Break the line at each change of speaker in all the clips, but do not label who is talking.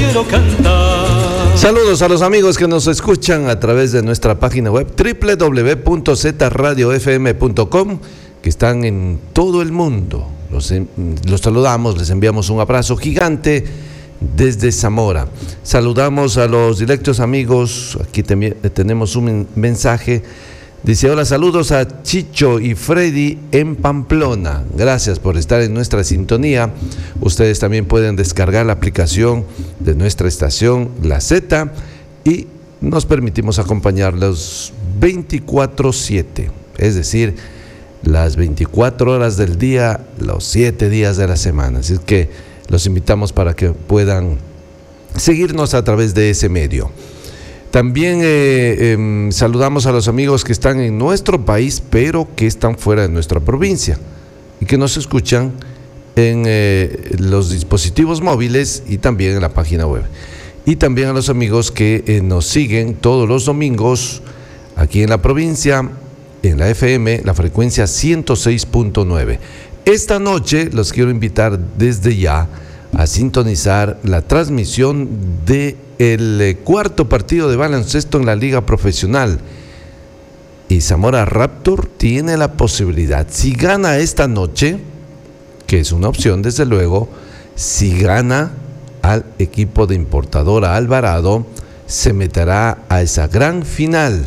quiero cantar.
Saludos a los amigos que nos escuchan a través de nuestra página web www.zradiofm.com, que están en todo el mundo. Los saludamos, les enviamos un abrazo gigante desde Zamora. Saludamos a los directos amigos. Aquí tenemos un mensaje. Dice: hola, saludos a Chicho y Freddy en Pamplona. Gracias por estar en nuestra sintonía. Ustedes también pueden descargar la aplicación de nuestra estación La Z y nos permitimos acompañarlos 24/7, es decir, las 24 horas del día, los 7 días de la semana. Así que los invitamos para que puedan seguirnos a través de ese medio. También saludamos a los amigos que están en nuestro país, pero que están fuera de nuestra provincia y que nos escuchan en los dispositivos móviles y también en la página web. Y también a los amigos que nos siguen todos los domingos aquí en la provincia, en la FM, la frecuencia 106.9. Esta noche los quiero invitar desde ya a sintonizar la transmisión de el cuarto partido de baloncesto en la liga profesional, y Zamora Raptor tiene la posibilidad, si gana esta noche, que es una opción desde luego, si gana al equipo de Importadora Alvarado, se meterá a esa gran final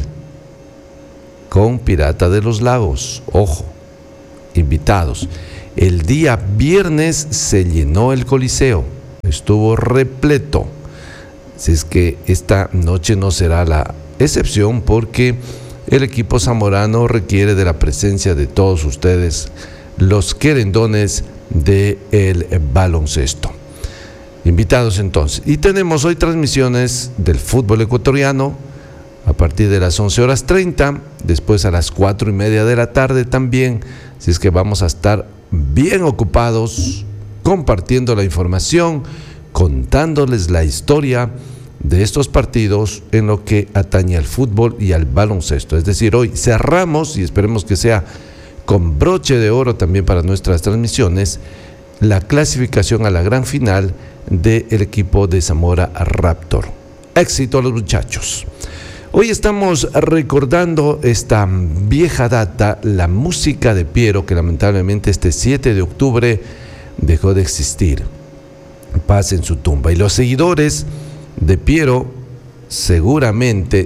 con Pirata de los Lagos. Ojo, invitados. El día viernes se llenó el Coliseo, estuvo repleto. Si es que esta noche no será la excepción, porque el equipo zamorano requiere de la presencia de todos ustedes, los querendones del baloncesto. Invitados entonces. Y tenemos hoy transmisiones del fútbol ecuatoriano a partir de las 11:30, después a las 4:30 de la tarde también. Si es que vamos a estar bien ocupados compartiendo la información, contándoles la historia de estos partidos en lo que atañe al fútbol y al baloncesto. Es decir, hoy cerramos, y esperemos que sea con broche de oro también para nuestras transmisiones, la clasificación a la gran final del equipo de Zamora Raptor. Éxito a los muchachos. Hoy estamos recordando esta vieja data, la música de Piero, que lamentablemente este 7 de octubre dejó de existir. Paz en su tumba. Y los seguidores de Piero seguramente,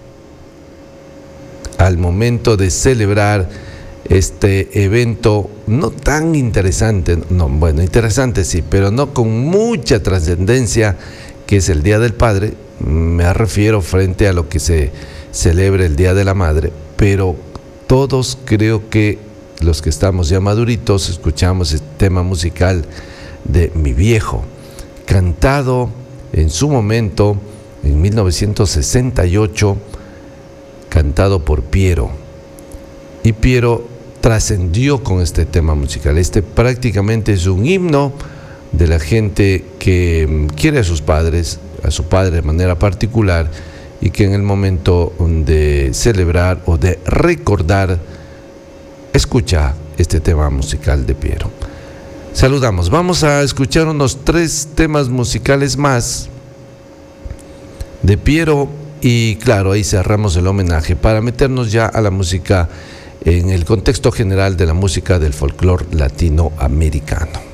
al momento de celebrar este evento no tan interesante, interesante sí, pero no con mucha trascendencia, que es el Día del Padre, me refiero frente a lo que se celebra el Día de la Madre, pero todos creo que los que estamos ya maduritos escuchamos el tema musical de Mi Viejo, cantado en su momento en 1968, cantado por Piero. Y Piero trascendió con este tema musical. Este prácticamente es un himno de la gente que quiere a sus padres, a su padre de manera particular, y que en el momento de celebrar o de recordar escucha este tema musical de Piero. Saludamos, vamos a escuchar unos 3 temas musicales más de Piero y claro, ahí cerramos el homenaje para meternos ya a la música en el contexto general de la música del folclore latinoamericano.